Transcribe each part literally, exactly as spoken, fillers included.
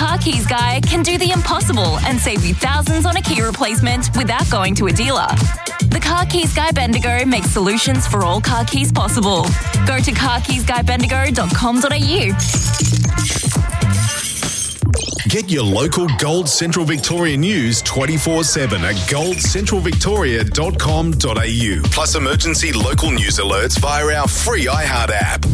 Car Keys Guy can do the impossible and save you thousands on a key replacement without going to a dealer. The Car Keys Guy Bendigo makes solutions for all car keys possible. Go to car keys guy bendigo dot com dot a u. Get your local Gold Central Victoria news twenty-four seven at gold central victoria dot com dot a u. Plus emergency local news alerts via our free iHeart app.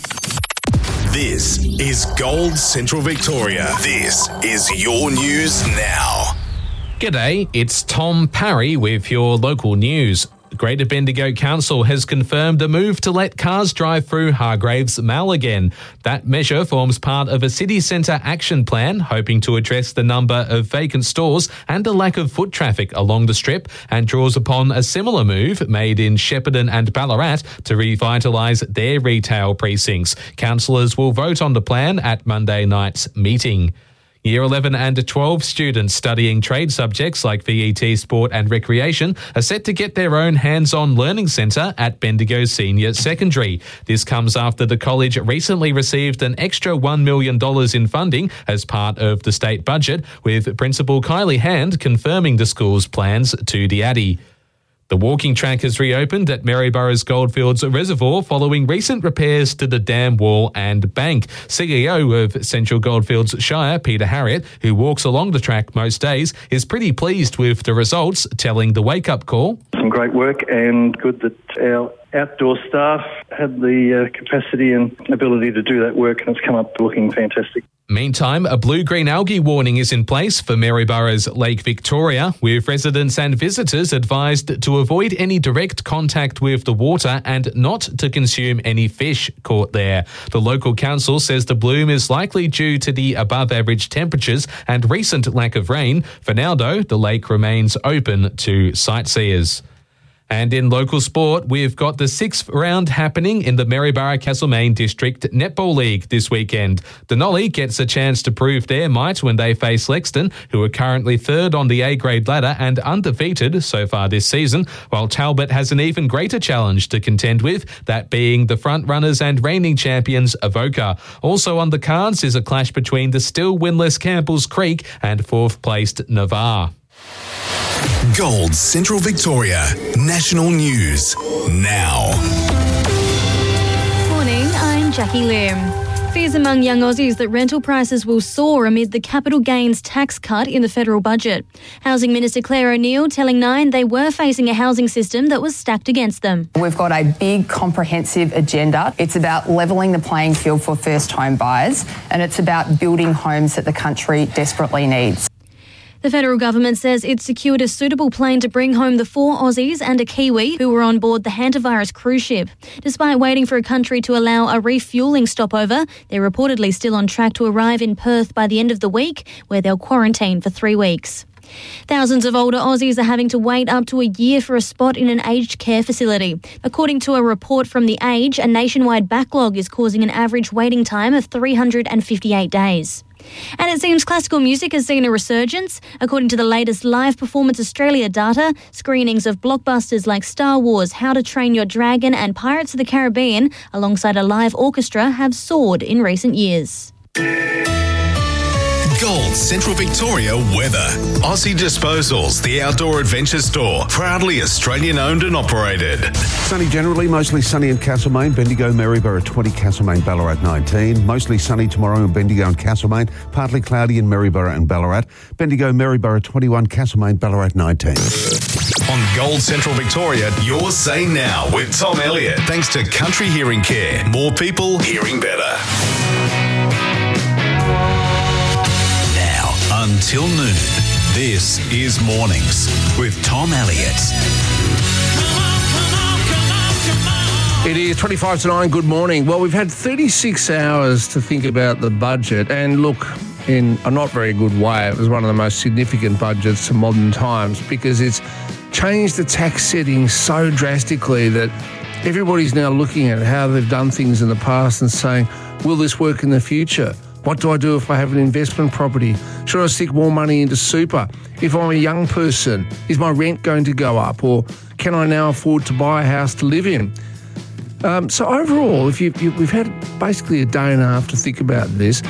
This is Gold Central Victoria. This is your news now. G'day, it's Tom Parry with your local news. Greater Bendigo Council has confirmed a move to let cars drive through Hargraves Mall again. That measure forms part of a city centre action plan hoping to address the number of vacant stores and the lack of foot traffic along the strip, and draws upon a similar move made in Shepparton and Ballarat to revitalise their retail precincts. Councillors will vote on the plan at Monday night's meeting. Year eleven and twelve students studying trade subjects like V E T, sport and recreation are set to get their own hands-on learning centre at Bendigo Senior Secondary. This comes after the college recently received an extra one million dollars in funding as part of the state budget, with Principal Kylie Hand confirming the school's plans to the Addy. The walking track has reopened at Maryborough's Goldfields Reservoir following recent repairs to the dam wall and bank. C E O of Central Goldfields Shire, Peter Harriott, who walks along the track most days, is pretty pleased with the results, telling the Wake Up Call. Some great work, and good that our outdoor staff had the uh, capacity and ability to do that work, and it's come up looking fantastic. Meantime, a blue-green algae warning is in place for Maryborough's Lake Victoria, with residents and visitors advised to avoid any direct contact with the water and not to consume any fish caught there. The local council says the bloom is likely due to the above-average temperatures and recent lack of rain. For now, though, the lake remains open to sightseers. And in local sport, we've got the sixth round happening in the Maryborough Castlemaine District Netball League this weekend. Denali gets a chance to prove their might when they face Lexton, who are currently third on the A-grade ladder and undefeated so far this season, while Talbot has an even greater challenge to contend with, that being the front-runners and reigning champions Avoca. Also on the cards is a clash between the still winless Campbell's Creek and fourth-placed Navarre. Gold Central Victoria National News now. Morning, I'm Jackie Lim. Fears among young Aussies that rental prices will soar amid the capital gains tax cut in the federal budget. Housing Minister Claire O'Neil telling Nine they were facing a housing system that was stacked against them. We've got a big comprehensive agenda. It's about levelling the playing field for first home buyers, and it's about building homes that the country desperately needs. The federal government says it secured a suitable plane to bring home the four Aussies and a Kiwi who were on board the Hantavirus cruise ship. Despite waiting for a country to allow a refuelling stopover, they're reportedly still on track to arrive in Perth by the end of the week, where they'll quarantine for three weeks. Thousands of older Aussies are having to wait up to a year for a spot in an aged care facility. According to a report from The Age, a nationwide backlog is causing an average waiting time of three hundred fifty-eight days. And it seems classical music has seen a resurgence. According to the latest Live Performance Australia data, screenings of blockbusters like Star Wars, How to Train Your Dragon and Pirates of the Caribbean, alongside a live orchestra, have soared in recent years. Gold Central Victoria weather. Aussie Disposals, the outdoor adventure store, proudly Australian owned and operated. Sunny generally, mostly sunny in Castlemaine, Bendigo, Maryborough twenty, Castlemaine, Ballarat nineteen. Mostly sunny tomorrow in Bendigo and Castlemaine, partly cloudy in Maryborough and Ballarat. Bendigo, Maryborough twenty-one, Castlemaine, Ballarat nineteen. On Gold Central Victoria, your say now with Tom Elliott. Thanks to Country Hearing Care. More people hearing better. Until noon, this is Mornings with Tom Elliott. It is twenty-five to nine. Good morning. Well, we've had thirty-six hours to think about the budget, and look, in a not very good way, it was one of the most significant budgets to modern times because it's changed the tax settings so drastically that everybody's now looking at how they've done things in the past and saying, will this work in the future? What do I do if I have an investment property? Should I stick more money into super? If I'm a young person, is my rent going to go up? Or can I now afford to buy a house to live in? Um, so overall, if you, you, we've had basically a day and a half to think about this,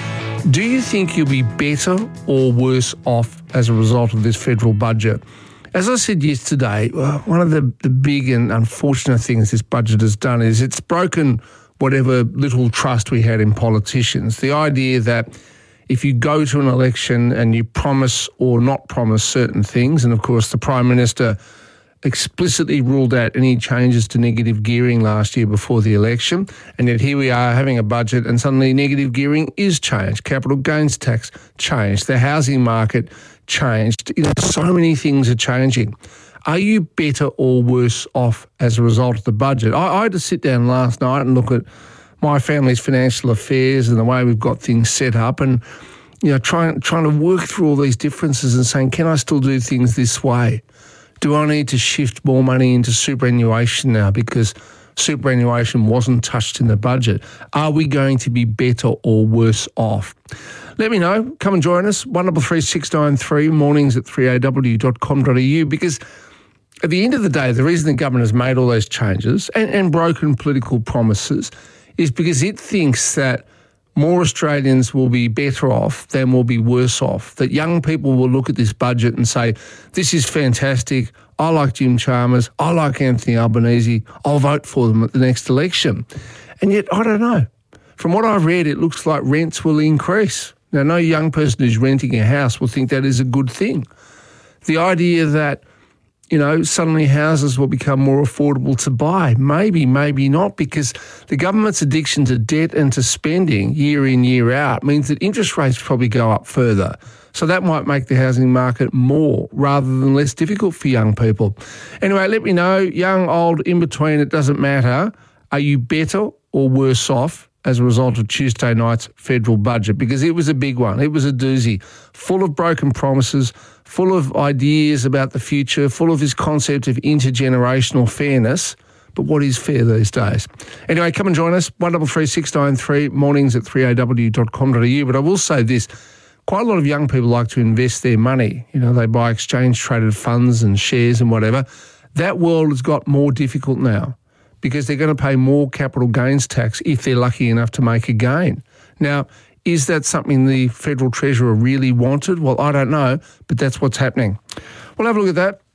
Do you think you'll be better or worse off as a result of this federal budget? As I said yesterday, one of the, the big and unfortunate things this budget has done is it's broken whatever little trust we had in politicians. The idea that if you go to an election and you promise or not promise certain things, and of course the Prime Minister explicitly ruled out any changes to negative gearing last year before the election, and yet here we are having a budget and suddenly negative gearing is changed, capital gains tax changed, the housing market changed. You know, so many things are changing. Are you better or worse off as a result of the budget? I, I had to sit down last night and look at my family's financial affairs and the way we've got things set up, and you know, trying trying to work through all these differences and saying, can I still do things this way? Do I need to shift more money into superannuation now because superannuation wasn't touched in the budget? Are we going to be better or worse off? Let me know. Come and join us. one three three six nine three, mornings at three a w dot com dot a u, because at the end of the day, the reason the government has made all those changes and, and broken political promises is because it thinks that more Australians will be better off than will be worse off, that young people will look at this budget and say, this is fantastic, I like Jim Chalmers, I like Anthony Albanese, I'll vote for them at the next election. And yet, I don't know. From what I've read, it looks like rents will increase. Now, no young person who's renting a house will think that is a good thing. The idea that, you know, suddenly houses will become more affordable to buy. Maybe, maybe not, because the government's addiction to debt and to spending year in, year out means that interest rates probably go up further. So that might make the housing market more rather than less difficult for young people. Anyway, let me know, young, old, in between, it doesn't matter. Are you better or worse off as a result of Tuesday night's federal budget? Because it was a big one. It was a doozy, full of broken promises, full of ideas about the future, full of this concept of intergenerational fairness. But what is fair these days? Anyway, come and join us, one three three six nine three, mornings at three a w dot com dot a u. But I will say this, quite a lot of young people like to invest their money. You know, they buy exchange-traded funds and shares and whatever. That world has got more difficult now because they're going to pay more capital gains tax if they're lucky enough to make a gain. Now, is that something the Federal Treasurer really wanted? Well, I don't know, but that's what's happening. We'll have a look at that.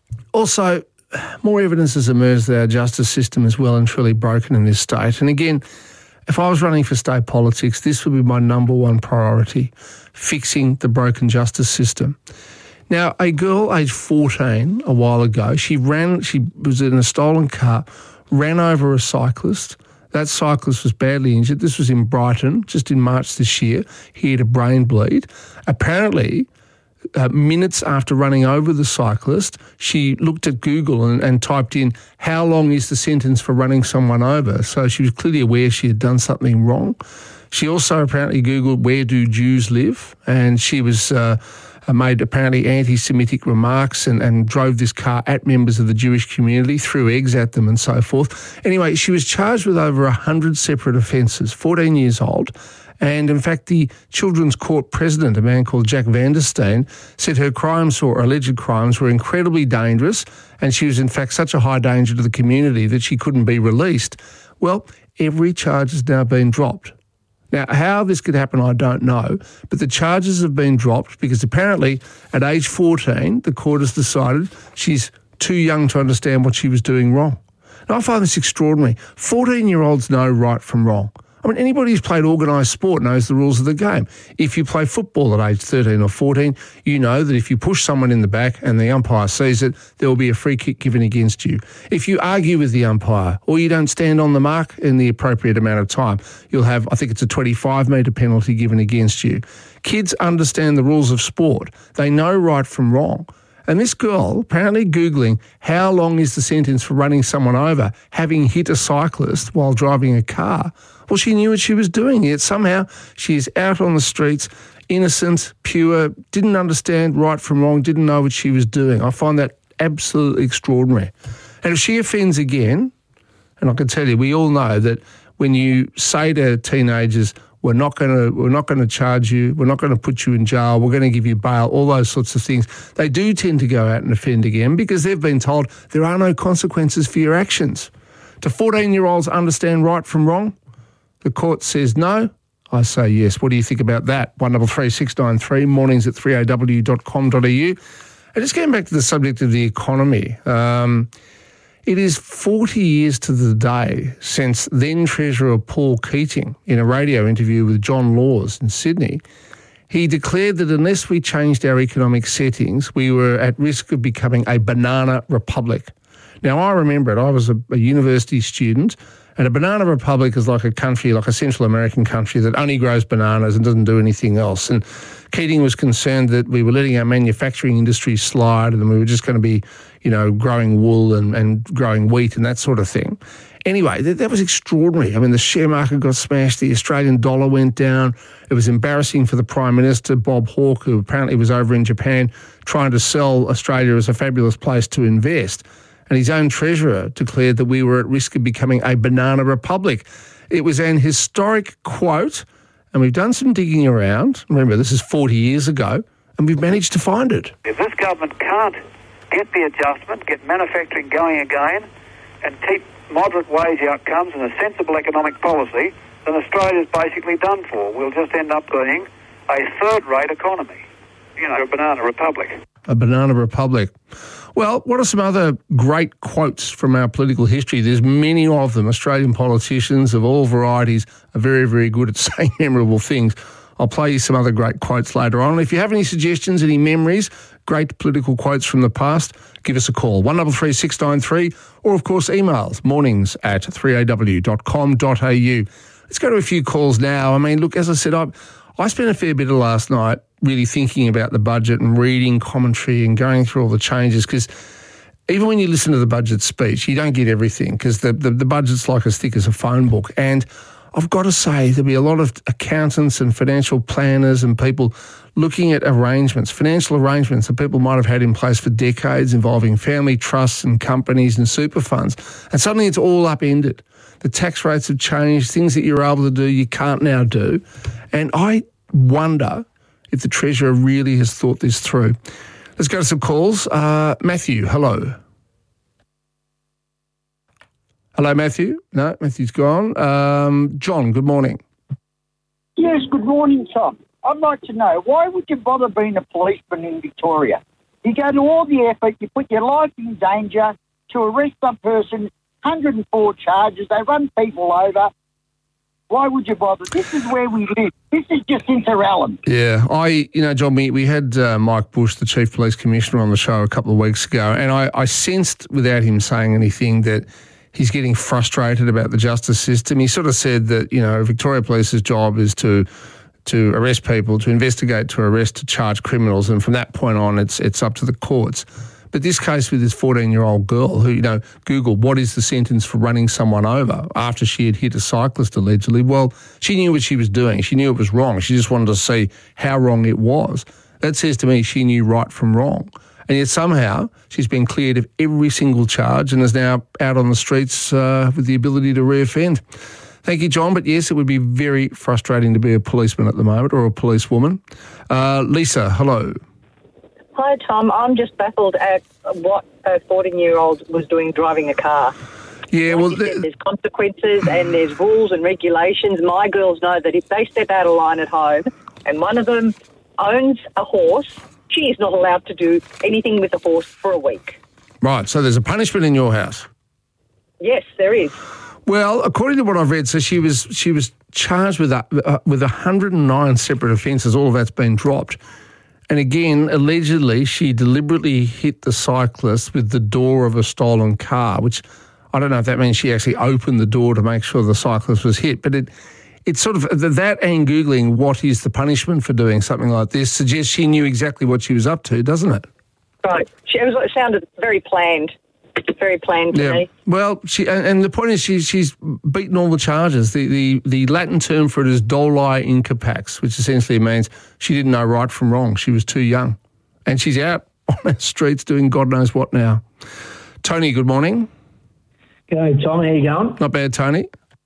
Also, more evidence has emerged that our justice system is well and truly broken in this state. And again, if I was running for state politics, this would be my number one priority, fixing the broken justice system. Now, a girl aged fourteen a while ago, she ran, she was in a stolen car, ran over a cyclist. That cyclist was badly injured. This was in Brighton, just in March this year. He had a brain bleed. Apparently, uh, minutes after running over the cyclist, she looked at Google and, and typed in, how long is the sentence for running someone over? So she was clearly aware she had done something wrong. She also apparently Googled, where do Jews live? And she was... Uh, made apparently anti-Semitic remarks and, and drove this car at members of the Jewish community, threw eggs at them and so forth. Anyway, she was charged with over one hundred separate offences, fourteen years old. And in fact, the Children's Court president, a man called Jack Vandersteen, said her crimes or alleged crimes were incredibly dangerous and she was in fact such a high danger to the community that she couldn't be released. Well, every charge has now been dropped. Now, how this could happen, I don't know, but the charges have been dropped because apparently at age fourteen, the court has decided she's too young to understand what she was doing wrong. Now, I find this extraordinary. fourteen-year-olds know right from wrong. I mean, anybody who's played organised sport knows the rules of the game. If you play football at age thirteen or fourteen, you know that if you push someone in the back and the umpire sees it, there will be a free kick given against you. If you argue with the umpire or you don't stand on the mark in the appropriate amount of time, you'll have, I think it's a twenty-five metre penalty given against you. Kids understand the rules of sport. They know right from wrong. And this girl, apparently Googling, how long is the sentence for running someone over, having hit a cyclist while driving a car? Well, she knew what she was doing, yet somehow she's out on the streets, innocent, pure, didn't understand right from wrong, didn't know what she was doing. I find that absolutely extraordinary. And if she offends again, and I can tell you, we all know that when you say to teenagers, we're not going to we're not going to charge you, we're not going to put you in jail, we're going to give you bail, all those sorts of things, they do tend to go out and offend again because they've been told there are no consequences for your actions. Do fourteen-year-olds understand right from wrong? The court says no. I say yes. What do you think about that? one double three six nine three, mornings at three a w dot com dot a u. And just getting back to the subject of the economy, um, it is forty years to the day since then Treasurer Paul Keating, in a radio interview with John Laws in Sydney, he declared that unless we changed our economic settings, we were at risk of becoming a banana republic. Now, I remember it. I was a, a university student, and a banana republic is like a country, like a Central American country that only grows bananas and doesn't do anything else. And Keating was concerned that we were letting our manufacturing industry slide and we were just going to be, you know, growing wool and, and growing wheat and that sort of thing. Anyway, that, that was extraordinary. I mean, the share market got smashed, the Australian dollar went down. It was embarrassing for the Prime Minister, Bob Hawke, who apparently was over in Japan trying to sell Australia as a fabulous place to invest. And his own treasurer declared that we were at risk of becoming a banana republic. It was an historic quote, and we've done some digging around. Remember, this is forty years ago, and we've managed to find it. If this government can't get the adjustment, get manufacturing going again, and keep moderate wage outcomes and a sensible economic policy, then Australia's basically done for. We'll just end up being a third-rate economy, you know, a banana republic. A banana republic. Well, what are some other great quotes from our political history? There's many of them. Australian politicians of all varieties are very, very good at saying memorable things. I'll play you some other great quotes later on. If you have any suggestions, any memories, great political quotes from the past, give us a call, one double three six nine three, or of course emails, mornings at three a w dot com dot a u. Let's go to a few calls now. I mean, look, as I said, I, I spent a fair bit of last night really thinking about the budget and reading commentary and going through all the changes, because even when you listen to the budget speech, you don't get everything, because the, the, the budget's like as thick as a phone book. And I've got to say, there'll be a lot of accountants and financial planners and people looking at arrangements, financial arrangements that people might have had in place for decades involving family trusts and companies and super funds. And suddenly it's all upended. The tax rates have changed. Things that you're able to do, you can't now do. And I wonder if the Treasurer really has thought this through. Let's go to some calls. Uh, Matthew, hello. Hello, Matthew. No, Matthew's gone. Um, John, good morning. Yes, good morning, Tom. I'd like to know, why would you bother being a policeman in Victoria? You go to all the effort, you put your life in danger to arrest some person, one hundred four charges, they run people over. Why would you bother? This is where we live. This is Jacinta Allen. Yeah, I, you know, John, we, we had uh, Mike Bush, the Chief Police Commissioner, on the show a couple of weeks ago, and I, I sensed, without him saying anything, that he's getting frustrated about the justice system. He sort of said that, you know, Victoria Police's job is to to arrest people, to investigate, to arrest, to charge criminals, and from that point on, it's it's up to the courts. But this case with this fourteen-year-old girl who, you know, Googled what is the sentence for running someone over after she had hit a cyclist allegedly. Well, she knew what she was doing. She knew it was wrong. She just wanted to see how wrong it was. That says to me she knew right from wrong. And yet somehow she's been cleared of every single charge and is now out on the streets uh, with the ability to reoffend. Thank you, John. But yes, it would be very frustrating to be a policeman at the moment, or a policewoman. Uh, Lisa, hello. Hi, Tom. I'm just baffled at what a fourteen-year-old was doing driving a car. Yeah, like well, you said, there's consequences and there's rules and regulations. My girls know that if they step out of line at home and one of them owns a horse, she is not allowed to do anything with the horse for a week. Right, so there's a punishment in your house. Yes, there is. Well, according to what I've read, so she was she was charged with a, uh, with one hundred nine separate offences. All of that's been dropped. And again, allegedly, she deliberately hit the cyclist with the door of a stolen car, which I don't know if that means she actually opened the door to make sure the cyclist was hit. But it it's sort of that, and Googling what is the punishment for doing something like this suggests she knew exactly what she was up to, doesn't it? Right. She, it, was, it sounded very planned. Very plain to yeah. me. Well, she and, and the point is she, she's beaten all the charges. The, the the Latin term for it is doli incapax, which essentially means she didn't know right from wrong. She was too young. And she's out on the streets doing God knows what now. Tony, good morning. G'day, Tom. How you going? Not bad, Tony.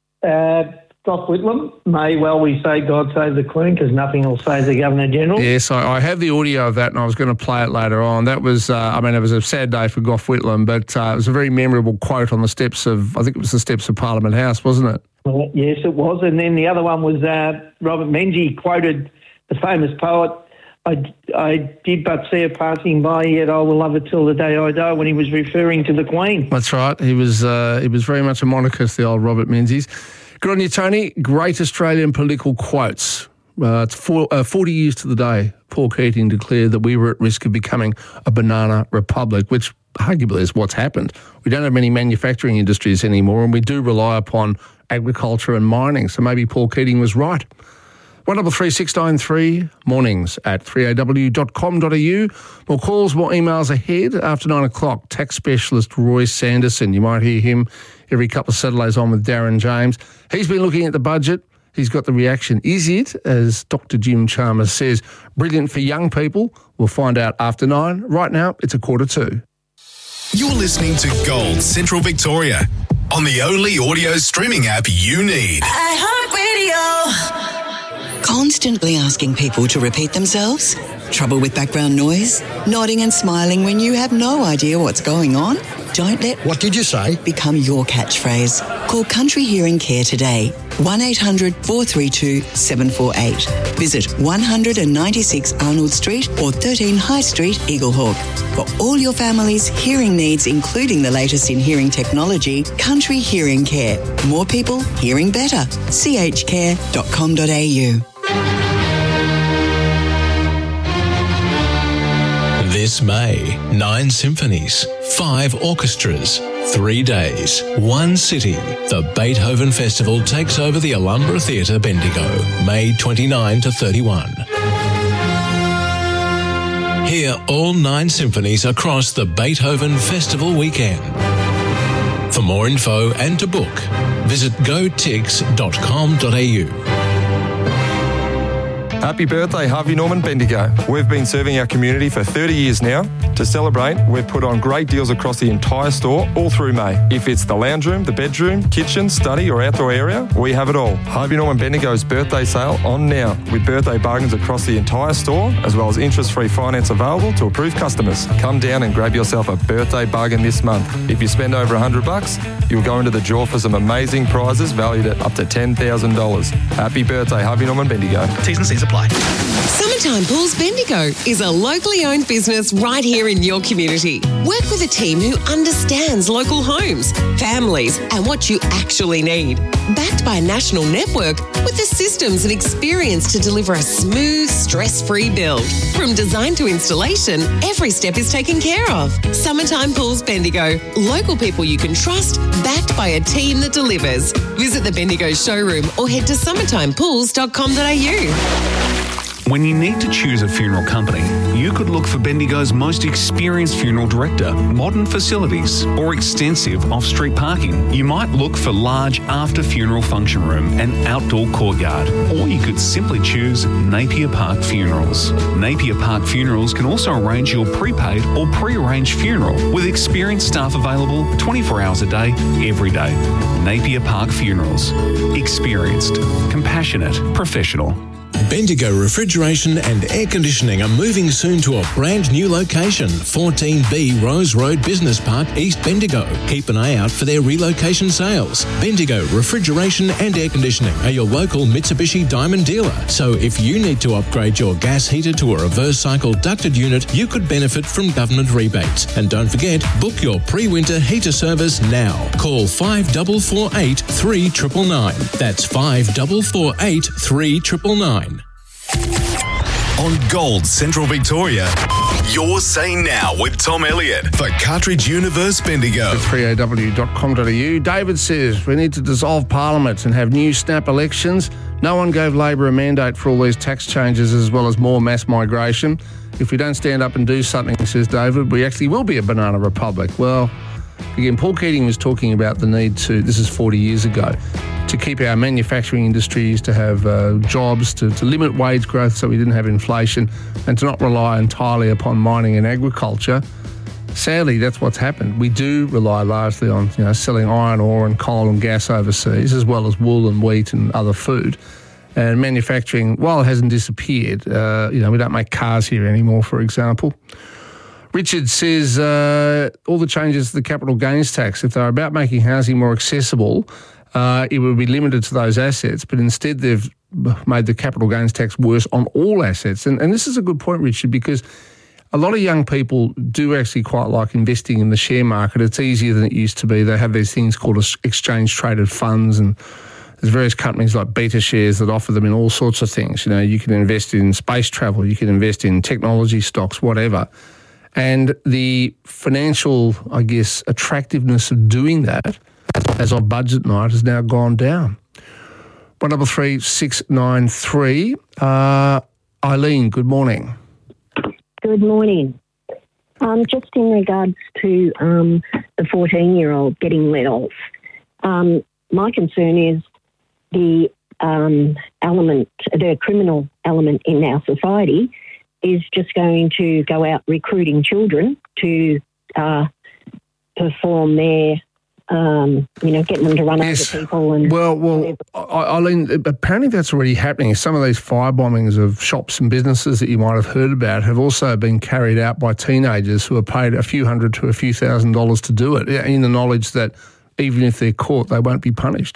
Uh, Gough Whitlam, may well we say God save the Queen, because nothing will save the Governor-General. Yes, I, I have the audio of that, and I was going to play it later on. That was, uh, I mean, it was a sad day for Gough Whitlam, but uh, it was a very memorable quote on the steps of, I think it was the steps of Parliament House, wasn't it? Well, yes, it was. And then the other one was uh, Robert Menzies quoted the famous poet, I, I did but see her passing by, yet I will love her till the day I die, when he was referring to the Queen. That's right. He was uh, he was very much a monarchist, the old Robert Menzies. Good on you, Tony. Great Australian political quotes. Uh, it's four, uh, forty years to the day Paul Keating declared that we were at risk of becoming a banana republic, which arguably is what's happened. We don't have many manufacturing industries anymore, and we do rely upon agriculture and mining. So maybe Paul Keating was right. one double three six nine three, mornings at three a w dot com dot a u. More calls, more emails ahead. After nine o'clock, tax specialist Roy Sanderson. You might hear him every couple of Saturdays on with Darren James. He's been looking at the budget. He's got the reaction. Is it, as Doctor Jim Chalmers says, brilliant for young people? We'll find out after nine. Right now, it's a quarter two. You're listening to Gold Central Victoria on the only audio streaming app you need. iHeartRadio. Constantly asking people to repeat themselves? Trouble with background noise? Nodding and smiling when you have no idea what's going on? Don't let "What did you say?" become your catchphrase. Call Country Hearing Care today. one eight hundred four three two seven four eight. Visit one ninety-six Arnold Street or thirteen High Street, Eaglehawk. For all your family's hearing needs, including the latest in hearing technology, Country Hearing Care. More people hearing better. c h care dot com dot a u. This May, nine symphonies, five orchestras, three days, one city. The Beethoven Festival takes over the Alhambra Theatre, Bendigo, May twenty-ninth to thirty-first. Hear all nine symphonies across the Beethoven Festival weekend. For more info and to book, visit go tix dot com dot a u. Happy birthday, Harvey Norman Bendigo. We've been serving our community for thirty years now. To celebrate, we've put on great deals across the entire store all through May. If it's the lounge room, the bedroom, kitchen, study or outdoor area, we have it all. Harvey Norman Bendigo's birthday sale on now, with birthday bargains across the entire store, as well as interest-free finance available to approved customers. Come down and grab yourself a birthday bargain this month. If you spend over one hundred bucks, you'll go into the draw for some amazing prizes valued at up to ten thousand dollars. Happy birthday, Harvey Norman Bendigo. T's and C's apply. Summertime Pools Bendigo is a locally owned business right here in your community. Work with a team who understands local homes, families, and what you actually need. Backed by a national network with the systems and experience to deliver a smooth, stress-free build. From design to installation, every step is taken care of. Summertime Pools Bendigo. Local people you can trust, backed by a team that delivers. Visit the Bendigo showroom or head to summertime pools dot com dot a u. When you need to choose a funeral company, you could look for Bendigo's most experienced funeral director, modern facilities, or extensive off-street parking. You might look for large after-funeral function room and outdoor courtyard, or you could simply choose Napier Park Funerals. Napier Park Funerals can also arrange your prepaid or pre-arranged funeral with experienced staff available twenty-four hours a day, every day. Napier Park Funerals. Experienced, compassionate, professional. Bendigo Refrigeration and Air Conditioning are moving soon to a brand new location, fourteen B Rose Road Business Park, East Bendigo. Keep an eye out for their relocation sales. Bendigo Refrigeration and Air Conditioning are your local Mitsubishi Diamond dealer. So if you need to upgrade your gas heater to a reverse cycle ducted unit, you could benefit from government rebates. And don't forget, book your pre-winter heater service now. Call five four four eight, three nine nine nine. That's five four four eight, three nine nine nine. On Gold Central Victoria, you're saying now with Tom Elliott for Cartridge Universe Bendigo. three a w dot com dot a u. David says we need to dissolve Parliament and have new snap elections. No one gave Labor a mandate for all these tax changes as well as more mass migration. If we don't stand up and do something, says David, we actually will be a banana republic. Well, again, Paul Keating was talking about the need to, this is forty years ago, to keep our manufacturing industries, to have uh, jobs, to, to limit wage growth so we didn't have inflation, and to not rely entirely upon mining and agriculture. Sadly, that's what's happened. We do rely largely on, you know, selling iron ore and coal and gas overseas, as well as wool and wheat and other food. And manufacturing, while it hasn't disappeared, uh, you know, we don't make cars here anymore, for example. Richard says uh, all the changes to the capital gains tax, if they're about making housing more accessible, uh, it would be limited to those assets, but instead they've made the capital gains tax worse on all assets. And, and this is a good point, Richard, because a lot of young people do actually quite like investing in the share market. It's easier than it used to be. They have these things called exchange-traded funds, and there's various companies like Beta Shares that offer them in all sorts of things. You know, you can invest in space travel, you can invest in technology stocks, whatever. And the financial, I guess, attractiveness of doing that as of budget night has now gone down. one double three six nine three. Uh, Eileen, good morning. Good morning. Um, just in regards to um, the fourteen-year-old getting let off, um, my concern is the um, element, the criminal element in our society is just going to go out recruiting children to uh, perform their, um, you know, getting them to run yes. over people. And well, well, Eileen, apparently that's already happening. Some of these firebombings of shops and businesses that you might have heard about have also been carried out by teenagers who are paid a few hundred to a few thousand dollars to do it, in the knowledge that even if they're caught, they won't be punished.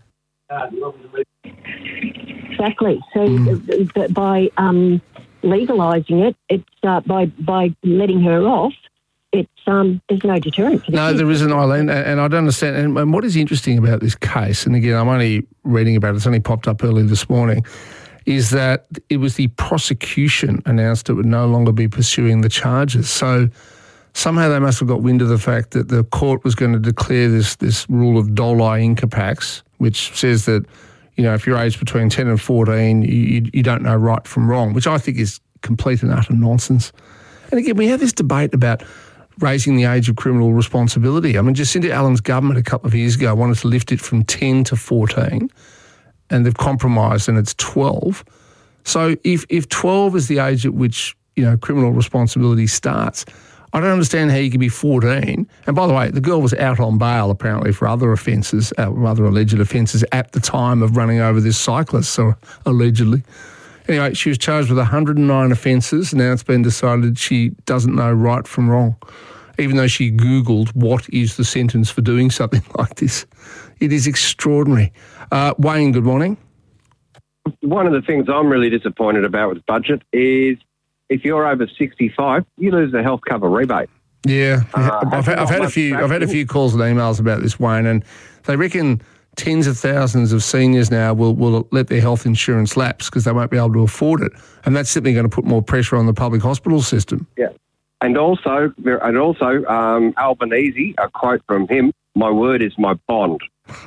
Exactly. So mm. by um, legalising it, it's uh, by by letting her off, it's um, there's no deterrent. For the no, kids. there isn't, Eileen, and I don't understand. And, and what is interesting about this case, and again, I'm only reading about it, it's only popped up early this morning, is that it was the prosecution announced it would no longer be pursuing the charges. So somehow they must have got wind of the fact that the court was going to declare this this rule of doli incapax, which says that, you know, if you're aged between ten and fourteen, you, you, you don't know right from wrong, which I think is complete and utter nonsense. And again, we have this debate about raising the age of criminal responsibility. I mean, Jacinda Allen's government a couple of years ago wanted to lift it from ten to fourteen, and they've compromised and it's twelve. So if if twelve is the age at which, you know, criminal responsibility starts, I don't understand how you can be fourteen. And by the way, the girl was out on bail apparently for other offences, uh, other alleged offences at the time of running over this cyclist, so allegedly. Anyway, she was charged with one hundred nine offences. Now it's been decided she doesn't know right from wrong, even though she Googled what is the sentence for doing something like this. It is extraordinary. Uh, Wayne, good morning. One of the things I'm really disappointed about with budget is if you're over sixty-five, you lose the health cover rebate. Yeah, Uh, I've, had, I've had a few. I've had a few calls and emails about this, Wayne, and they reckon tens of thousands of seniors now will, will let their health insurance lapse because they won't be able to afford it, and that's simply going to put more pressure on the public hospital system. Yeah, and also, and also, um, Albanese, a quote from him: "My word is my bond."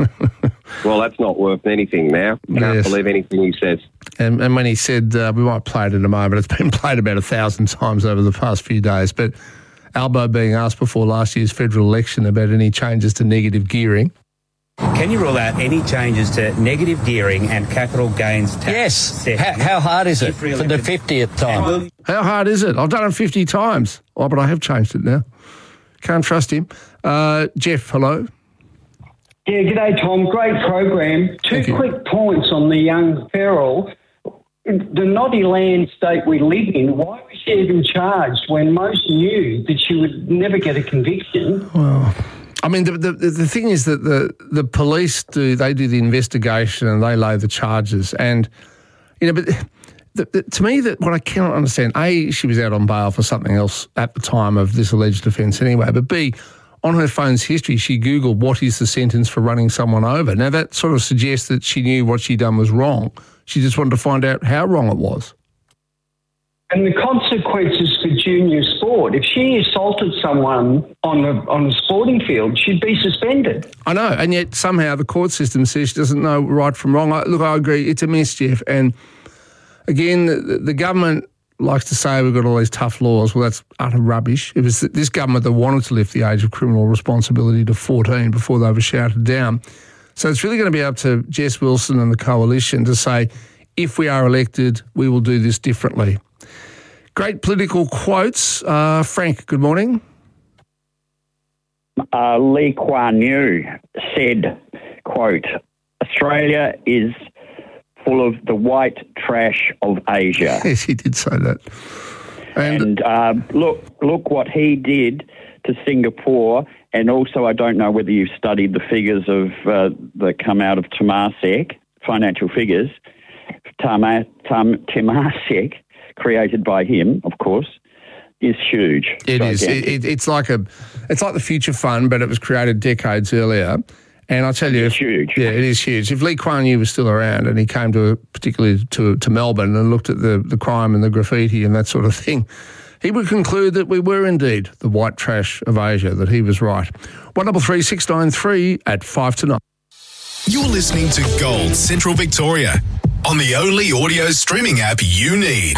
Well, that's not worth anything now. You can't Yes. believe anything he says. And, and when he said, uh, we might play it in a moment, it's been played about a thousand times over the past few days, but Albo being asked before last year's federal election about any changes to negative gearing. Can you rule out any changes to negative gearing and capital gains tax? Yes. How, how hard is it for the fiftieth time? How hard is it? I've done it fifty times. Oh, but I have changed it now. Can't trust him. Uh, Jeff, hello. Yeah, g'day, Tom. Great program. Two quick points on the young Farrell. The naughty land state we live in, why was she even charged when most knew that she would never get a conviction? Well, I mean, the, the the thing is that the the police do they do the investigation and they lay the charges, and you know, but the, the, to me, that what I cannot understand: A, she was out on bail for something else at the time of this alleged offence, anyway. But B, on her phone's history, she Googled what is the sentence for running someone over. Now that sort of suggests that she knew what she'd done was wrong. She just wanted to find out how wrong it was. And the consequences for junior sport. If she assaulted someone on a, on a sporting field, she'd be suspended. I know, and yet somehow the court system says she doesn't know right from wrong. I, look, I agree, it's a mess, Jeff. And again, the, the government likes to say we've got all these tough laws. Well, that's utter rubbish. It was this government that wanted to lift the age of criminal responsibility to fourteen before they were shouted down. So it's really going to be up to Jess Wilson and the coalition to say, if we are elected, we will do this differently. Great political quotes. Uh, Frank, good morning. Uh, Lee Kuan Yew said, quote, "Australia is full of the white trash of Asia." Yes, he did say that. And, and uh, look, look what he did to Singapore And also, I don't know whether you've studied the figures of uh, that come out of Temasek, financial figures. Tama, Tam, Temasek, created by him, of course, is huge. It is. It, it, it's like a, it's like the Future Fund, but it was created decades earlier. And I tell you, it's huge. Yeah, it is huge. If Lee Kuan Yew was still around and he came to, particularly to to Melbourne and looked at the the crime and the graffiti and that sort of thing, he would conclude that we were indeed the white trash of Asia. That he was right. One double three six nine three at five to nine. You're listening to Gold Central Victoria on the only audio streaming app you need.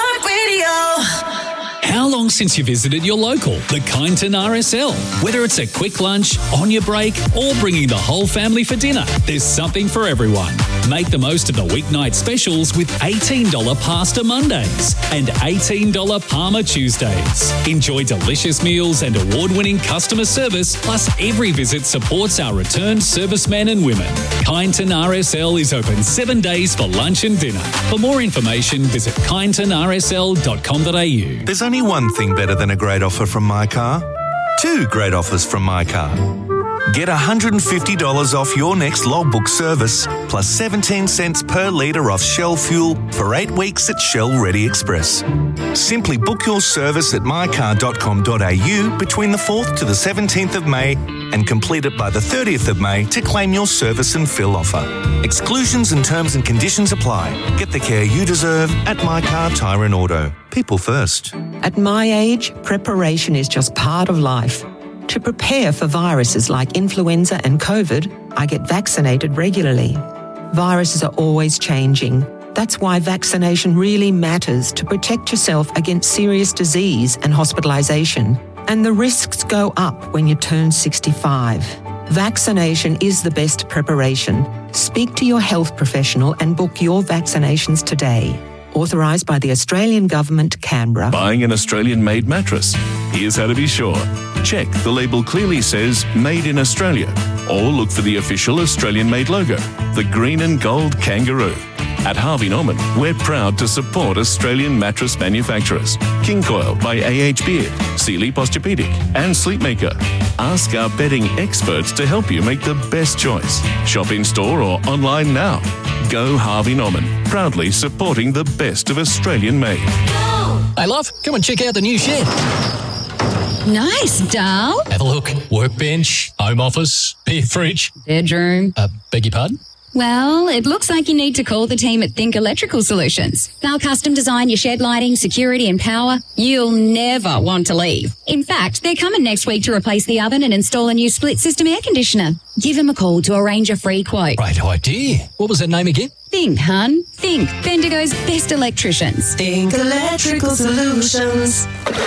iHeartRadio. How long since you visited your local, the Kyneton R S L? Whether it's a quick lunch, on your break, or bringing the whole family for dinner, there's something for everyone. Make the most of the weeknight specials with eighteen dollars Pasta Mondays and eighteen dollars Parma Tuesdays. Enjoy delicious meals and award-winning customer service, plus every visit supports our returned servicemen and women. Kyneton R S L is open seven days for lunch and dinner. For more information, visit kyneton r s l dot com dot a u. There's only one thing better than a great offer from My Car. Two great offers from My Car. Get one hundred fifty dollars off your next logbook service, plus seventeen cents per litre off Shell fuel for eight weeks at Shell Ready Express. Simply book your service at my car dot com dot a u between the fourth to the seventeenth of May and complete it by the thirtieth of May to claim your service and fill offer. Exclusions and terms and conditions apply. Get the care you deserve at My Car Tyre and Auto. People first. At my age, preparation is just part of life. To prepare for viruses like influenza and COVID, I get vaccinated regularly. Viruses are always changing. That's why vaccination really matters to protect yourself against serious disease and hospitalisation. And the risks go up when you turn sixty-five. Vaccination is the best preparation. Speak to your health professional and book your vaccinations today. Authorised by the Australian Government, Canberra. Buying an Australian-made mattress? Here's how to be sure. Check the label clearly says Made in Australia, or look for the official Australian-made logo, the green and gold kangaroo. At Harvey Norman, we're proud to support Australian mattress manufacturers. King Coil by A H Beard, Sealy Posturepedic and Sleepmaker. Ask our bedding experts to help you make the best choice. Shop in-store or online now. Go Harvey Norman, proudly supporting the best of Australian-made. Hey, love, come and check out the new shed. Nice, doll. Have a look. Workbench, home office, beer fridge. Bedroom. Uh, beg your pardon? Well, it looks like you need to call the team at Think Electrical Solutions. They'll custom design your shed lighting, security and power. You'll never want to leave. In fact, they're coming next week to replace the oven and install a new split system air conditioner. Give them a call to arrange a free quote. Great idea. What was their name again? Think, hun. Think. Bendigo's best electricians. Think Electrical Solutions.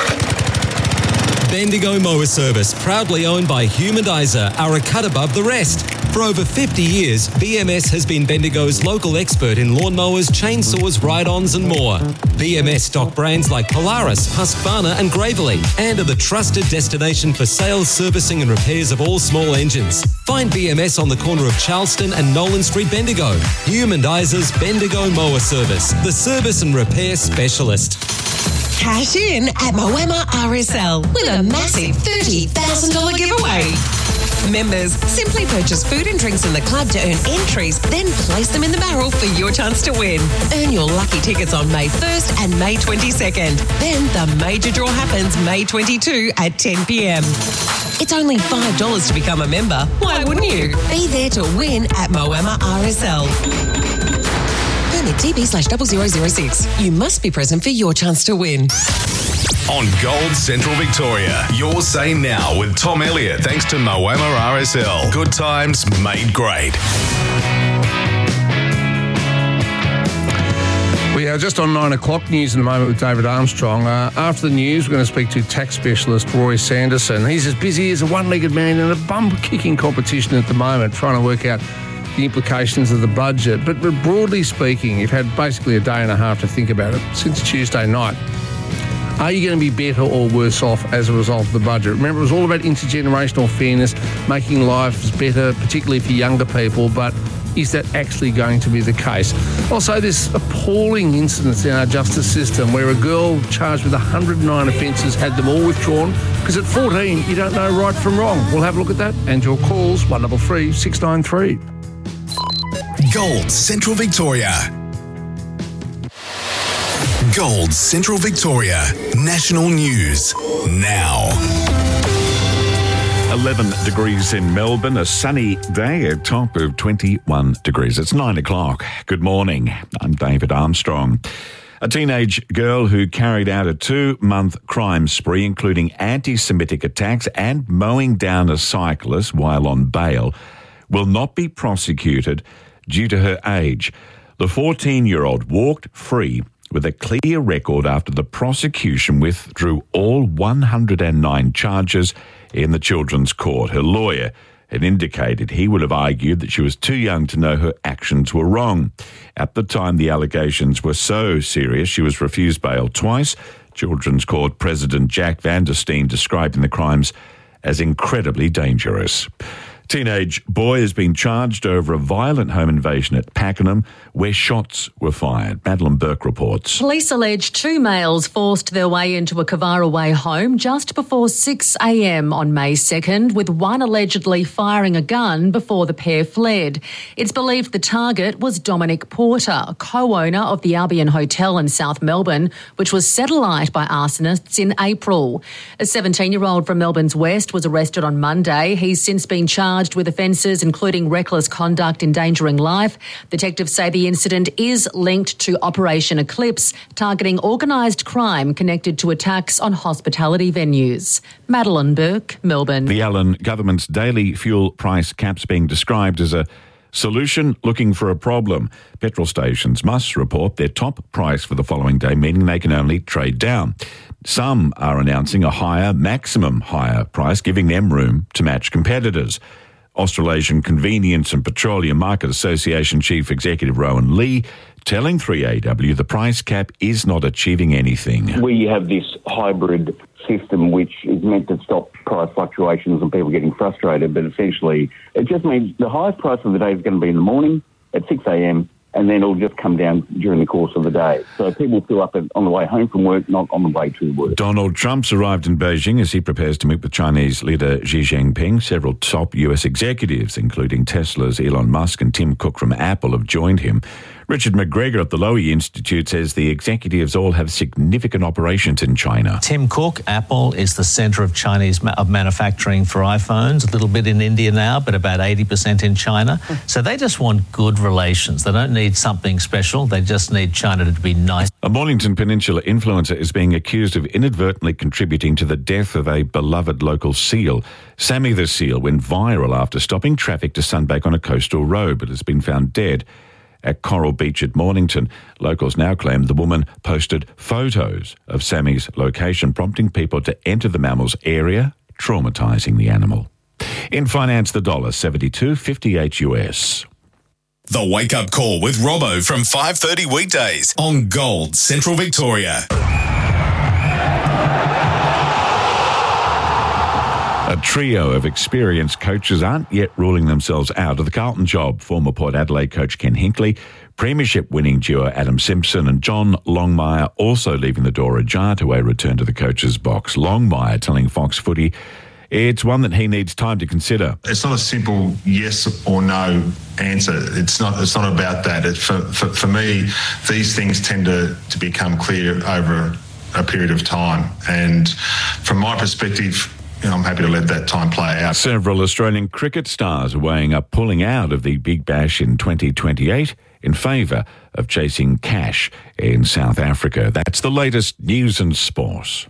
Bendigo Mower Service, proudly owned by Humanizer, are a cut above the rest. For over fifty years, B M S has been Bendigo's local expert in lawnmowers, chainsaws, ride-ons and more. B M S stock brands like Polaris, Husqvarna and Gravely, and are the trusted destination for sales, servicing and repairs of all small engines. Find B M S on the corner of Charleston and Nolan Street, Bendigo. Humandizer's Bendigo Mower Service, the service and repair specialist. Cash in at Moama R S L with a massive thirty thousand dollars giveaway. Members, simply purchase food and drinks in the club to earn entries, then place them in the barrel for your chance to win. Earn your lucky tickets on May first and May twenty-second. Then the major draw happens May twenty-second at ten p.m. It's only five dollars to become a member. Why wouldn't you? Be there to win at Moama R S L. Permit T B slash double zero zero six. You must be present for your chance to win. On Gold Central Victoria, your say now with Tom Elliott, thanks to Moama R S L. Good times made great. We are just on nine o'clock news in a moment with David Armstrong. Uh, after the news, we're going to speak to tax specialist Roy Sanderson. He's as busy as a one-legged man in a bum-kicking competition at the moment, trying to work out the implications of the budget. But broadly speaking, you've had basically a day and a half to think about it since Tuesday night. Are you going to be better or worse off as a result of the budget? Remember, it was all about intergenerational fairness, making lives better, particularly for younger people, but Is that actually going to be the case? Also, this appalling incidents in our justice system where a girl charged with one hundred nine offences had them all withdrawn because at fourteen you don't know right from wrong. We'll have a look at that and your calls, one double three six nine three. Gold Central Victoria. Gold Central Victoria. National news now. eleven degrees in Melbourne, a sunny day, a top of twenty-one degrees. It's nine o'clock. Good morning. I'm David Armstrong. A teenage girl who carried out a two-month crime spree, including anti-Semitic attacks and mowing down a cyclist while on bail, will not be prosecuted due to her age. The fourteen-year-old walked free with a clear record after the prosecution withdrew all one hundred nine charges in the Children's Court. Her lawyer had indicated he would have argued that she was too young to know her actions were wrong. At the time the allegations were so serious, she was refused bail twice. Children's Court President Jack Van der Steen describing the crimes as incredibly dangerous. Teenage boy has been charged over a violent home invasion at Pakenham where shots were fired. Madeline Burke reports. Police allege two males forced their way into a Kavara Way home just before six a.m. on May second, with one allegedly firing a gun before the pair fled. It's believed the target was Dominic Porter, co-owner of the Albion Hotel in South Melbourne, which was set alight by arsonists in April. A seventeen-year-old from Melbourne's West was arrested on Monday. He's since been charged with offences including reckless conduct, endangering life. Detectives say the incident is linked to Operation Eclipse, targeting organised crime connected to attacks on hospitality venues. Madeline Burke, Melbourne. The Allen government's daily fuel price cap's being described as a solution looking for a problem. Petrol stations must report their top price for the following day, meaning they can only trade down. Some are announcing a higher, maximum higher price, giving them room to match competitors. Australasian Convenience and Petroleum Market Association Chief Executive Rowan Lee telling three A W the price cap is not achieving anything. We have this hybrid system which is meant to stop price fluctuations and people getting frustrated, but essentially it just means the highest price of the day is going to be in the morning at six a.m. and then it'll just come down during the course of the day. So people fill up on the way home from work, not on the way to work. Donald Trump's arrived in Beijing as he prepares to meet with Chinese leader Xi Jinping. Several top U S executives, including Tesla's Elon Musk and Tim Cook from Apple, have joined him. Richard McGregor at the Lowy Institute says the executives all have significant operations in China. Tim Cook, Apple is the centre of Chinese ma- of manufacturing for iPhones, a little bit in India now, but about eighty percent in China. So they just want good relations. They don't need something special. They just need China to be nice. A Mornington Peninsula influencer is being accused of inadvertently contributing to the death of a beloved local seal. Sammy the seal went viral after stopping traffic to sunbake on a coastal road, but has been found dead at Coral Beach at Mornington. Locals now claim the woman posted photos of Sammy's location, prompting people to enter the mammal's area, traumatising the animal. In finance, the dollar seventy-two fifty-eight U S. The Wake Up Call with Robbo from five thirty weekdays on Gold Central Victoria. A trio of experienced coaches aren't yet ruling themselves out of the Carlton job. Former Port Adelaide coach Ken Hinkley, premiership-winning duo Adam Simpson and John Longmire also leaving the door ajar to a return to the coach's box. Longmire telling Fox Footy it's one that he needs time to consider. It's not a simple yes or no answer. It's not It's not about that. It, for, for, for me, these things tend to, to become clear over a period of time. And from my perspective, you know, I'm happy to let that time play out. Several Australian cricket stars are weighing up pulling out of the Big Bash in twenty twenty-eight in favour of chasing cash in South Africa. That's the latest news and sport.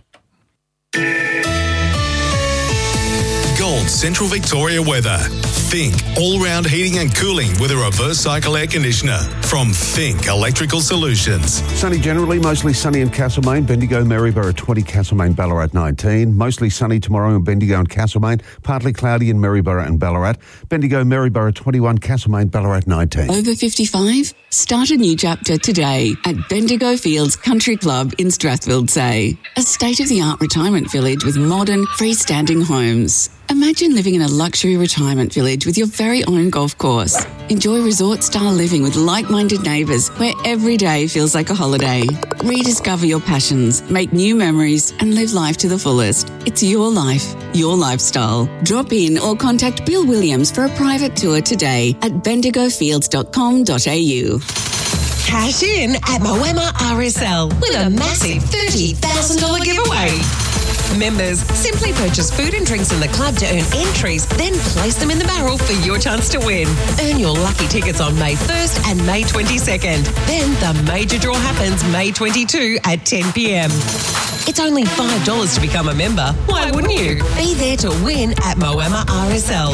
Gold Central Victoria weather. Think all-round heating and cooling with a reverse cycle air conditioner from Think Electrical Solutions. Sunny generally, mostly sunny in Castlemaine, Bendigo, Maryborough twenty, Castlemaine, Ballarat nineteen. Mostly sunny tomorrow in Bendigo and Castlemaine, partly cloudy in Maryborough and Ballarat. Bendigo, Maryborough twenty-one, Castlemaine, Ballarat nineteen. Over fifty-five? Start a new chapter today at Bendigo Fields Country Club in Strathfield Say. A state-of-the-art retirement village with modern, freestanding homes. Imagine living in a luxury retirement village with your very own golf course. Enjoy resort-style living with like-minded neighbours where every day feels like a holiday. Rediscover your passions, make new memories and live life to the fullest. It's your life, your lifestyle. Drop in or contact Bill Williams for a private tour today at bendigo fields dot com dot a u. Cash in at Moama R S L with a massive thirty thousand dollars giveaway. Members, simply purchase food and drinks in the club to earn entries, then place them in the barrel for your chance to win. Earn your lucky tickets on May first and May twenty-second. Then the major draw happens May twenty-second at ten p.m. It's only five dollars to become a member. Why wouldn't you? Be there to win at Moama R S L.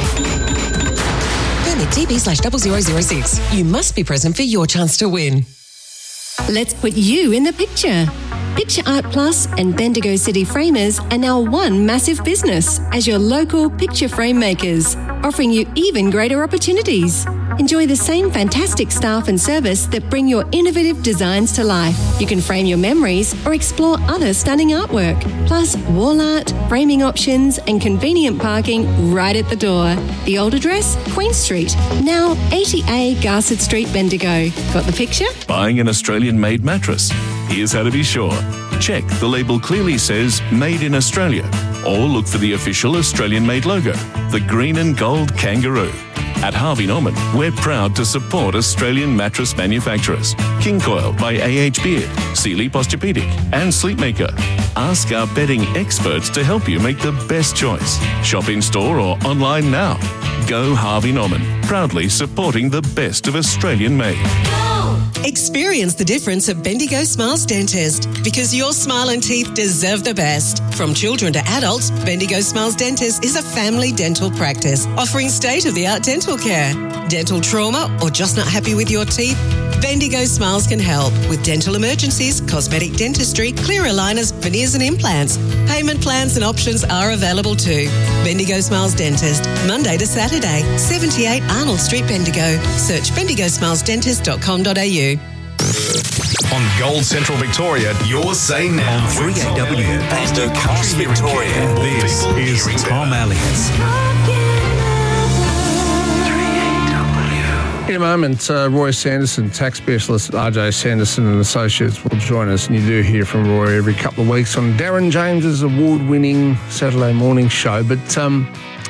Permit T B slash double zero zero six. You must be present for your chance to win. Let's put you in the picture. Picture Art Plus and Bendigo City Framers are now one massive business as your local picture frame makers, offering you even greater opportunities. Enjoy the same fantastic staff and service that bring your innovative designs to life. You can frame your memories or explore other stunning artwork, plus wall art, framing options and convenient parking right at the door. The old address, Queen Street, now eighty A Garsett Street, Bendigo. Got the picture? Buying an Australian-made mattress? Here's how to be sure. Check the label clearly says Made in Australia, or look for the official Australian-made logo, the green and gold kangaroo. At Harvey Norman, we're proud to support Australian mattress manufacturers. King Coil by A H Beard, Sealy Posturepedic and Sleepmaker. Ask our bedding experts to help you make the best choice. Shop in store or online now. Go Harvey Norman, proudly supporting the best of Australian-made. Experience the difference at Bendigo Smiles Dentist, because your smile and teeth deserve the best. From children to adults, Bendigo Smiles Dentist is a family dental practice offering state-of-the-art dental care. Dental trauma or just not happy with your teeth? Bendigo Smiles can help with dental emergencies, cosmetic dentistry, clear aligners, veneers and implants. Payment plans and options are available too. Bendigo Smiles Dentist, Monday to Saturday, seventy-eight Arnold Street, Bendigo. Search bendigo smiles dentist dot com dot a u. On Gold Central Victoria, your say now. On three A W and across Victoria, this is Tom Elliott. In a moment, uh, Roy Sanderson, tax specialist at R J Sanderson and Associates, will join us. And you do hear from Roy every couple of weeks on Darren James's award-winning Saturday morning show. But um,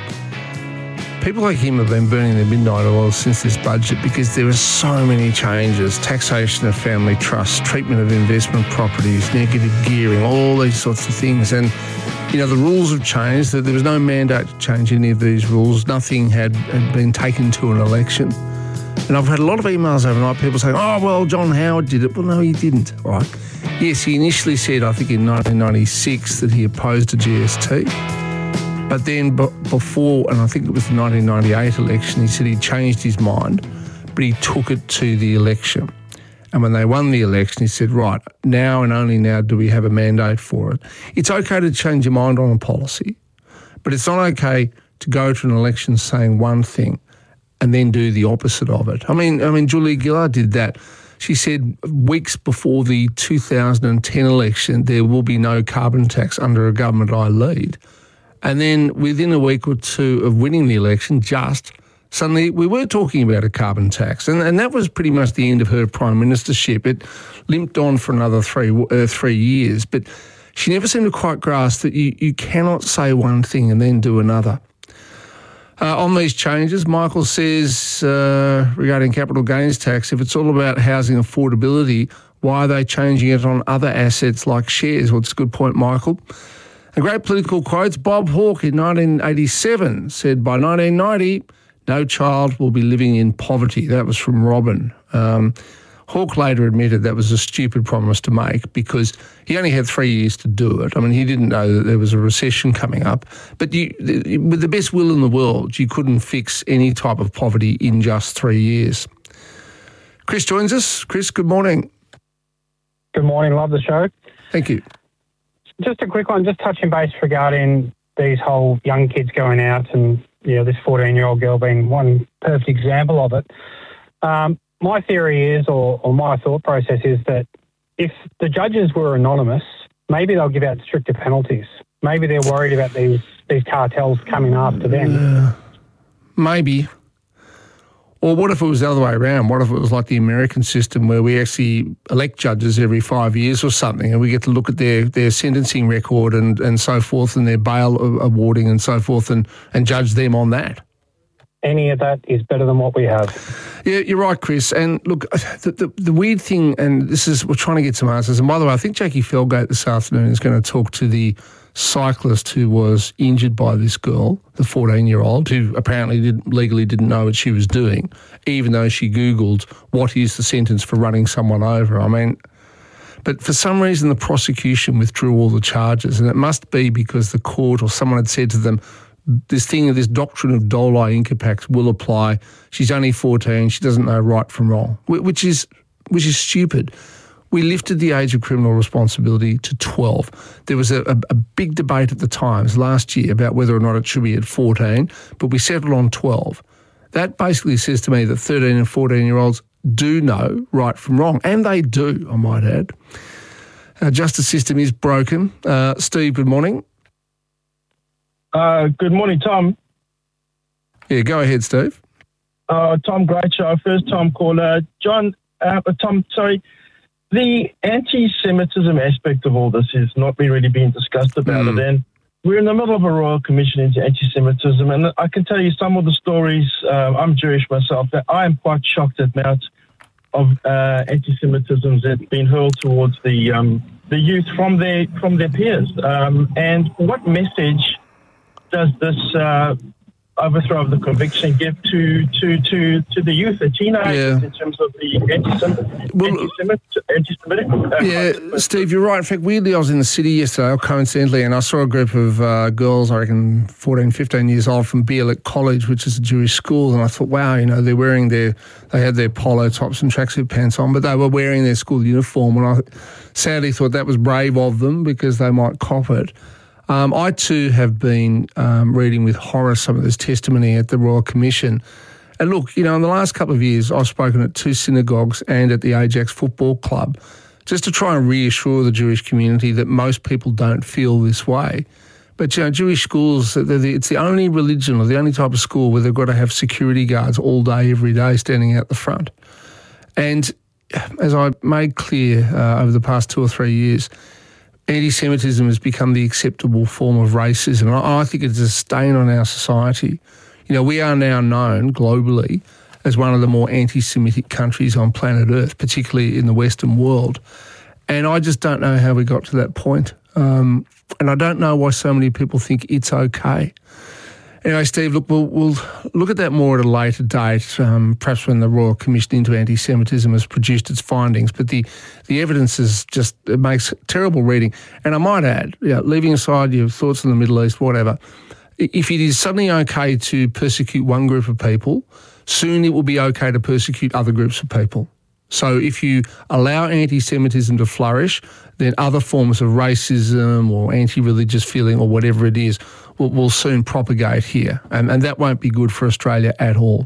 people like him have been burning their midnight oil since this budget because there are so many changes. Taxation of family trusts, treatment of investment properties, negative gearing, all these sorts of things. And, you know, the rules have changed. There was no mandate to change any of these rules. Nothing had, had been taken to an election. And I've had a lot of emails overnight, people saying, oh, well, John Howard did it. Well, no, he didn't, right? Yes, he initially said, I think in nineteen ninety-six, that he opposed a G S T. But then b- before, and I think it was the nineteen ninety-eight election, he said he changed his mind, but he took it to the election. And when they won the election, he said, right, now and only now do we have a mandate for it. It's okay to change your mind on a policy, but it's not okay to go to an election saying one thing and then do the opposite of it. I mean, I mean, Julia Gillard did that. She said weeks before the two thousand ten election, there will be no carbon tax under a government I lead. And then within a week or two of winning the election, just suddenly we were talking about a carbon tax. And, and that was pretty much the end of her prime ministership. It limped on for another three uh, three years. But she never seemed to quite grasp that you, you cannot say one thing and then do another. Uh, on these changes, Michael says, uh, regarding capital gains tax, if it's all about housing affordability, why are they changing it on other assets like shares? Well, it's a good point, Michael. A great political quote, Bob Hawke in nineteen eighty-seven said, by nineteen ninety, no child will be living in poverty. That was from Robin. Um, Hawke later admitted that was a stupid promise to make because he only had three years to do it. I mean, he didn't know that there was a recession coming up. But you, with the best will in the world, you couldn't fix any type of poverty in just three years. Chris joins us. Chris, good morning. Good morning. Love the show. Thank you. Just a quick one, just touching base regarding these whole young kids going out and, you know, this fourteen-year-old girl being one perfect example of it. Um, My theory is, or, or my thought process is that if the judges were anonymous, maybe they'll give out stricter penalties. Maybe they're worried about these these cartels coming after them. Uh, maybe. Or what if it was the other way around? What if it was like the American system where we actually elect judges every five years or something and we get to look at their, their sentencing record and, and so forth and their bail awarding and so forth and, and judge them on that? Any of that is better than what we have. Yeah, you're right, Chris. And look, the, the, the weird thing, and this is, we're trying to get some answers. And by the way, I think Jackie Felgate this afternoon is going to talk to the cyclist who was injured by this girl, the fourteen-year-old, who apparently did, legally didn't know what she was doing, even though she Googled what is the sentence for running someone over. I mean, but for some reason the prosecution withdrew all the charges, and it must be because the court or someone had said to them, this thing, this doctrine of doli incapax will apply. She's only fourteen. She doesn't know right from wrong, which is which is stupid. We lifted the age of criminal responsibility to twelve. There was a, a, a big debate at the Times last year about whether or not it should be at fourteen, but we settled on twelve. That basically says to me that thirteen and fourteen-year-olds do know right from wrong, and they do, I might add. Our justice system is broken. Uh, Steve, good morning. Uh, good morning, Tom. Yeah, go ahead, Steve. Uh, Tom, great show. First time caller. John, uh, Tom, sorry. The anti-Semitism aspect of all this is not really being discussed about mm. it. And we're in the middle of a Royal Commission into anti-Semitism. And I can tell you some of the stories. Uh, I'm Jewish myself. That I am quite shocked at the amount of uh, anti-Semitism that's been hurled towards the um, the youth from their, from their peers. Um, and what message does this uh, overthrow of the conviction give to to to, to the youth, the teenagers, yeah. in terms of the anti-Semitic? Well, anti-Semitic uh, yeah, Steve, you're right. In fact, weirdly, I was in the city yesterday, coincidentally, and I saw a group of uh, girls, I reckon fourteen, fifteen years old, from Bialik College, which is a Jewish school, and I thought, wow, you know, they're wearing their, they had their polo tops and tracksuit pants on, but they were wearing their school uniform, and I sadly thought that was brave of them because they might cop it. Um, I too have been um, reading with horror some of this testimony at the Royal Commission. And look, you know, in the last couple of years, I've spoken at two synagogues and at the Ajax Football Club just to try and reassure the Jewish community that most people don't feel this way. But, you know, Jewish schools, the, it's the only religion or the only type of school where they've got to have security guards all day, every day, standing out the front. And as I made clear uh, over the past two or three years, anti-Semitism has become the acceptable form of racism. I, I think it's a stain on our society. You know, we are now known globally as one of the more anti-Semitic countries on planet Earth, particularly in the Western world. And I just don't know how we got to that point. Um, and I don't know why so many people think it's okay. Anyway, Steve, look, we'll, we'll look at that more at a later date, um, perhaps when the Royal Commission into Anti-Semitism has produced its findings. But the, the evidence is just, it makes terrible reading. And I might add, you know, leaving aside your thoughts on the Middle East, whatever, if it is suddenly okay to persecute one group of people, soon it will be okay to persecute other groups of people. So if you allow anti-Semitism to flourish, then other forms of racism or anti-religious feeling or whatever it is will, will soon propagate here. And, and that won't be good for Australia at all.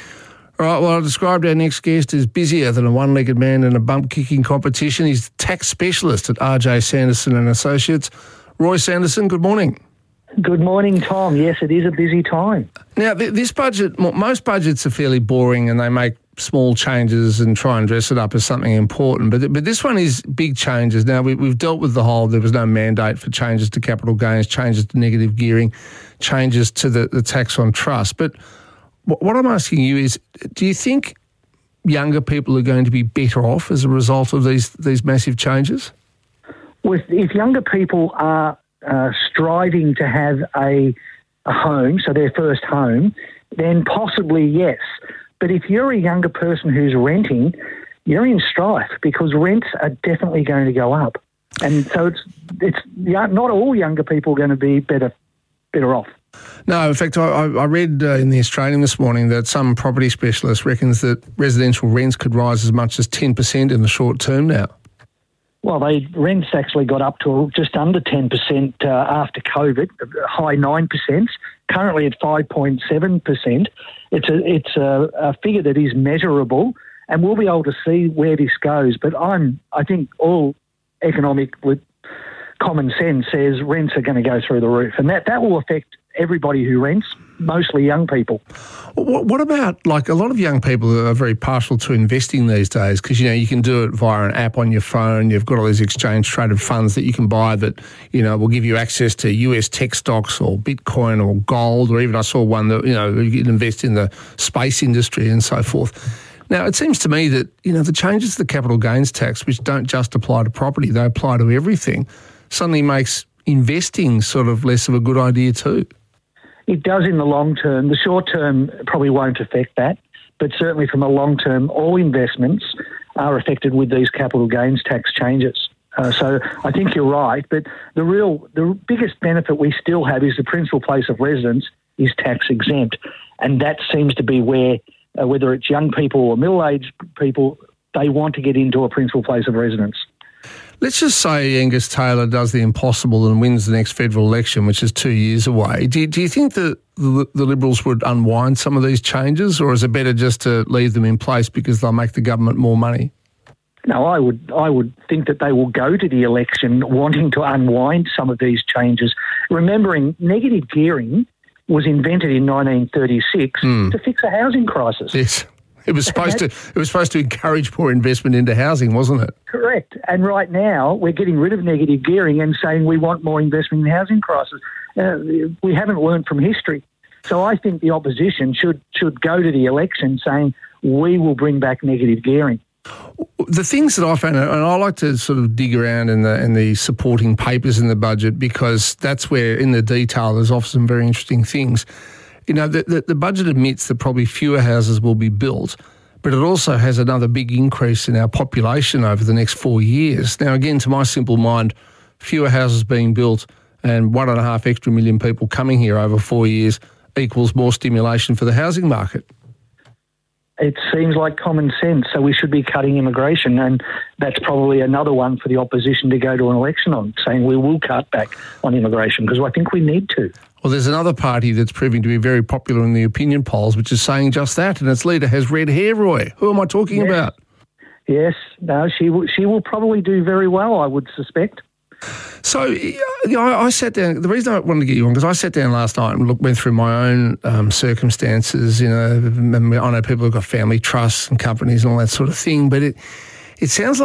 All right, well, I described our next guest as busier than a one-legged man in a bump-kicking competition. He's tax specialist at R J Sanderson and Associates. Roy Sanderson, good morning. Good morning, Tom. Yes, it is a busy time. Now, this budget, most budgets are fairly boring and they make small changes and try and dress it up as something important. But but this one is big changes. Now, we, we've dealt with the whole, there was no mandate for changes to capital gains, changes to negative gearing, changes to the, the tax on trust. But what I'm asking you is, do you think younger people are going to be better off as a result of these, these massive changes? Well, if, if younger people are uh, striving to have a, a home, so their first home, then possibly yes. But if you're a younger person who's renting, you're in strife because rents are definitely going to go up. And so it's it's not all younger people are going to be better better off. No, in fact, I, I read uh, in The Australian this morning that some property specialist reckons that residential rents could rise as much as ten percent in the short term now. Well, they rents actually got up to just under ten percent uh, after COVID, high nine percent, currently at five point seven percent. It's a it's a, a figure that is measurable, and we'll be able to see where this goes. But I'm I think all economic common sense says rents are going to go through the roof, and that, that will affect everybody who rents, mostly young people. What, what about, like, a lot of young people are very partial to investing these days because, you know, you can do it via an app on your phone. You've got all these exchange-traded funds that you can buy that, you know, will give you access to U S tech stocks or Bitcoin or gold, or even I saw one that, you know, you can invest in the space industry and so forth. Now, it seems to me that, you know, the changes to the capital gains tax, which don't just apply to property, they apply to everything, suddenly makes investing sort of less of a good idea too. It does in the long term. The short term probably won't affect that, but certainly from a long term, all investments are affected with these capital gains tax changes. Uh, so I think you're right, but the real, the biggest benefit we still have is the principal place of residence is tax exempt, and that seems to be where, uh, whether it's young people or middle-aged people, they want to get into a principal place of residence. Let's just say Angus Taylor does the impossible and wins the next federal election, which is two years away. Do you, do you think that the, the Liberals would unwind some of these changes, or is it better just to leave them in place because they'll make the government more money? No, I would I would think that they will go to the election wanting to unwind some of these changes, remembering negative gearing was invented in nineteen thirty-six mm. to fix a housing crisis. Yes. It was supposed to. It was supposed to encourage more investment into housing, wasn't it? Correct. And right now we're getting rid of negative gearing and saying we want more investment in housing crisis. Uh, we haven't learned from history, so I think the opposition should should go to the election saying we will bring back negative gearing. The things that I found, and I like to sort of dig around in the in the supporting papers in the budget because that's where in the detail there's often some very interesting things. You know, the, the, the budget admits that probably fewer houses will be built, but it also has another big increase in our population over the next four years. Now, again, to my simple mind, fewer houses being built and one and a half extra million people coming here over four years equals more stimulation for the housing market. It seems like common sense, so we should be cutting immigration, and that's probably another one for the opposition to go to an election on, saying we will cut back on immigration because I think we need to. Well, there's another party that's proving to be very popular in the opinion polls, which is saying just that, and its leader has red hair, Roy. Who am I talking yes. about? Yes, no, she will, she will probably do very well, I would suspect. So you know, I sat down, the reason I wanted to get you on, because I sat down last night and look, went through my own um, circumstances. You know, I know people who've got family trusts and companies and all that sort of thing, but it, it sounds like